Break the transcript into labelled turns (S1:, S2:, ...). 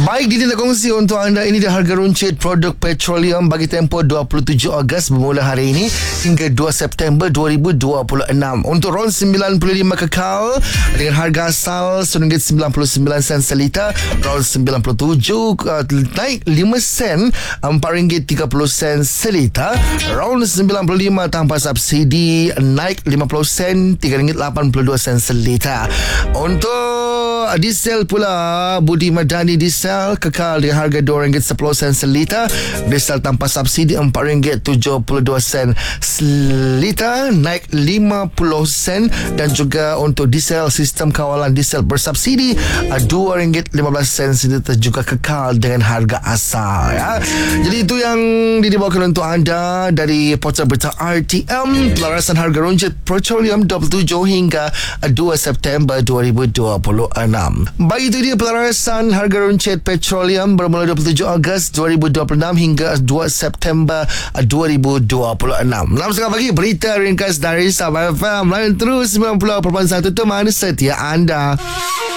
S1: Baik, Didi nak kongsi untuk anda. Ini dia harga runcit produk petroleum bagi tempoh 27 Ogos bermula hari ini hingga 2 September 2026. Untuk RON 95 kekal dengan harga asal RM1.99 seliter, RON 97 naik 5 sen RM4.30 seliter, RON 95 tanpa subsidi naik 50 sen RM3.82 seliter. Untuk diesel pula, Budi Madani diesel kekal dengan harga RM2.10 seliter, diesel tanpa subsidi RM4.72 seliter naik 50 sen, dan juga untuk diesel sistem kawalan diesel bersubsidi RM2.15 seliter juga kekal dengan harga asal ya. Jadi itu yang dibawakan untuk anda dari portal berita RTM, pelarasan harga runcit petroleum 27 hingga 2 September 2026. Baik, itu dia pelarasan harga runcit petroleum bermula 27 Ogos 2026 hingga 2 September 2026. 6.30 pagi, berita ringkas dari Sabah FM. Lain terus 90.1 teman setia anda.